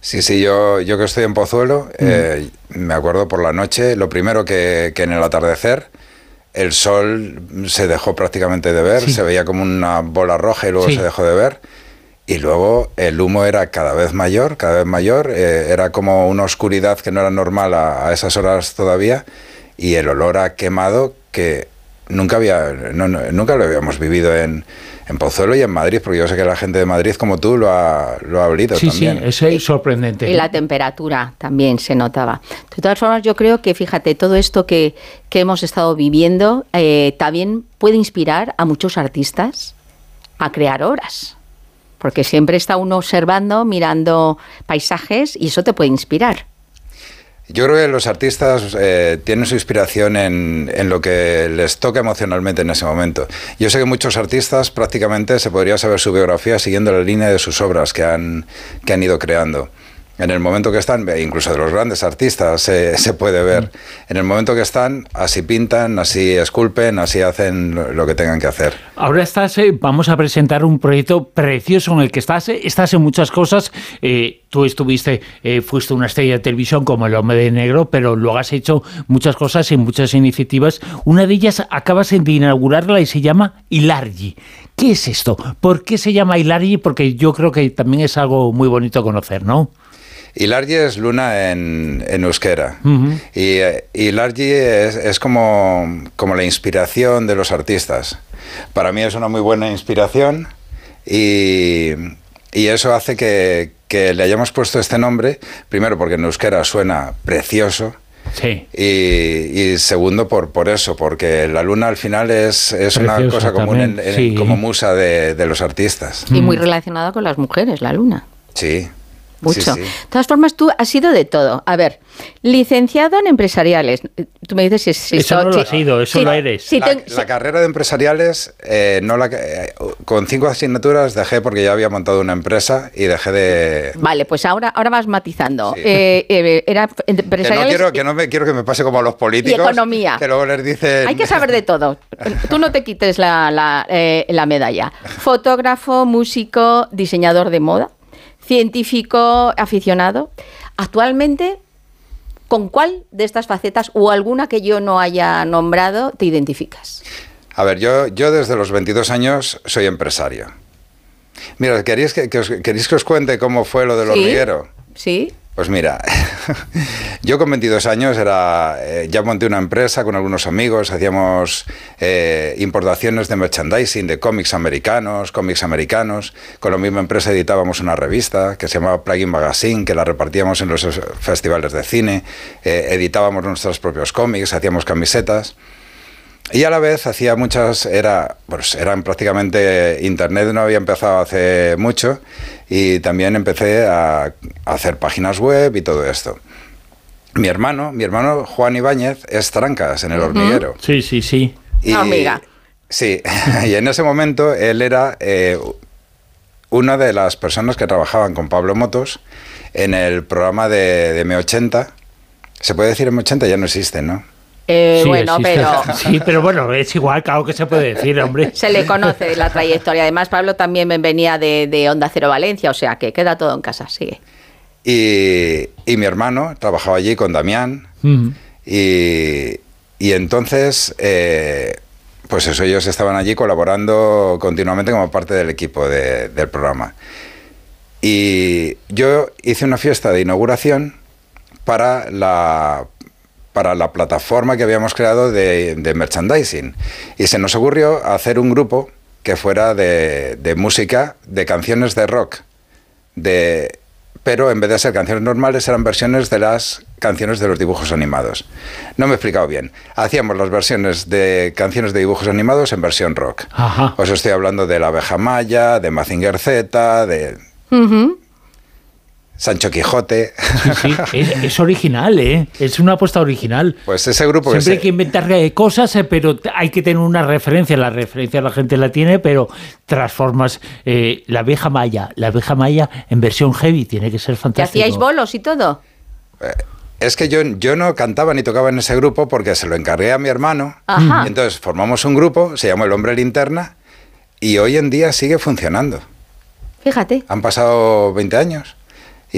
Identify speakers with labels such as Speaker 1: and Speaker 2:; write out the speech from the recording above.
Speaker 1: Sí, sí, yo que estoy en Pozuelo, me acuerdo por la noche, lo primero que en el atardecer el sol se dejó prácticamente de ver, se veía como una bola roja y luego se dejó de ver. Y luego el humo era cada vez mayor, era como una oscuridad que no era normal a esas horas todavía, y el olor a quemado que nunca lo habíamos vivido en Pozuelo y en Madrid, porque yo sé que la gente de Madrid como tú lo ha olido también.
Speaker 2: Sí, eso es sorprendente.
Speaker 3: Y la temperatura también se notaba. De todas formas, yo creo que, fíjate, todo esto que hemos estado viviendo también puede inspirar a muchos artistas a crear obras. Porque siempre está uno observando, mirando paisajes, y eso te puede inspirar.
Speaker 1: Yo creo que los artistas tienen su inspiración en lo que les toca emocionalmente en ese momento. Yo sé que muchos artistas prácticamente se podría saber su biografía siguiendo la línea de sus obras que han ido creando. En el momento que están, incluso de los grandes artistas se puede ver, en el momento que están, así pintan, así esculpen, así hacen lo que tengan que hacer.
Speaker 2: Ahora vamos a presentar un proyecto precioso en el que estás en muchas cosas. Tú fuiste una estrella de televisión como El Hombre de Negro, pero luego has hecho muchas cosas y muchas iniciativas. Una de ellas acabas de inaugurarla y se llama Ilargi. ¿Qué es esto? ¿Por qué se llama Ilargi? Porque yo creo que también es algo muy bonito conocer, ¿no?
Speaker 1: Ilargi es luna en euskera. Y Ilargi es como la inspiración de los artistas. Para mí es una muy buena inspiración y eso hace que le hayamos puesto este nombre, primero porque en euskera suena precioso.
Speaker 2: Sí.
Speaker 1: Y segundo por eso, porque la luna al final es una cosa común como musa de los artistas.
Speaker 3: Y muy relacionada con las mujeres, la luna.
Speaker 1: Sí.
Speaker 3: Mucho.
Speaker 1: Sí.
Speaker 3: De todas formas, tú has sido de todo. A ver, licenciado en empresariales. Tú me dices si
Speaker 2: eso no lo has sido, eso lo eres.
Speaker 1: La carrera de empresariales, con 5 asignaturas dejé porque ya había montado una empresa y dejé de...
Speaker 3: Vale, pues ahora vas matizando.
Speaker 1: Sí.
Speaker 3: Era empresariales...
Speaker 1: Quiero que me pase como a los políticos.
Speaker 3: Y economía.
Speaker 1: Que luego les dicen...
Speaker 3: Hay que saber de todo. Tú no te quites la medalla. Fotógrafo, músico, diseñador de moda, científico aficionado. Actualmente, ¿con cuál de estas facetas o alguna que yo no haya nombrado te identificas?
Speaker 1: A ver, yo desde los 22 años soy empresario. Mira, ¿queréis que os cuente cómo fue lo del hormiguero?
Speaker 3: Sí.
Speaker 1: Pues mira, yo con 22 años ya monté una empresa con algunos amigos, hacíamos importaciones de merchandising, de cómics americanos. Con la misma empresa editábamos una revista que se llamaba Plugin Magazine, que la repartíamos en los festivales de cine, editábamos nuestros propios cómics, hacíamos camisetas. Y a la vez hacía muchas, eran prácticamente, Internet no había empezado hace mucho, y también empecé a hacer páginas web y todo esto. Mi hermano Juan Ibáñez es Trancas en El Hormiguero.
Speaker 2: Sí.
Speaker 3: Hormiga.
Speaker 1: Sí, y en ese momento él era una de las personas que trabajaban con Pablo Motos en el programa de M80. ¿Se puede decir M80? Ya no existe, ¿no?
Speaker 2: Sí,
Speaker 3: bueno,
Speaker 2: existe.
Speaker 3: pero...
Speaker 2: Sí, pero bueno, es igual, claro que se puede decir, hombre.
Speaker 3: Se le conoce la trayectoria. Además, Pablo también venía de Onda Cero Valencia, o sea que queda todo en casa, sigue.
Speaker 1: Y mi hermano trabajaba allí con Damián, y entonces, pues eso, ellos estaban allí colaborando continuamente como parte del equipo del programa. Y yo hice una fiesta de inauguración para la plataforma que habíamos creado de merchandising, y se nos ocurrió hacer un grupo que fuera de música, de canciones de rock, pero en vez de ser canciones normales eran versiones de las canciones de los dibujos animados. No me he explicado bien. Hacíamos las versiones de canciones de dibujos animados en versión rock.
Speaker 2: Ajá.
Speaker 1: Os estoy hablando de La Abeja Maya, de Mazinger Z, de... Sancho Quijote.
Speaker 2: Sí, es original, ¿eh? Es una apuesta original.
Speaker 1: Pues ese grupo...
Speaker 2: Siempre hay que inventar cosas, pero hay que tener una referencia. La referencia la gente la tiene, pero transformas la abeja maya en versión heavy. Tiene que ser fantástico.
Speaker 3: ¿Y hacíais bolos y todo?
Speaker 1: Es que yo no cantaba ni tocaba en ese grupo porque se lo encargué a mi hermano.
Speaker 3: Ajá.
Speaker 1: Y entonces formamos un grupo, se llamó El Hombre Linterna, y hoy en día sigue funcionando.
Speaker 3: Fíjate.
Speaker 1: Han pasado 20 años.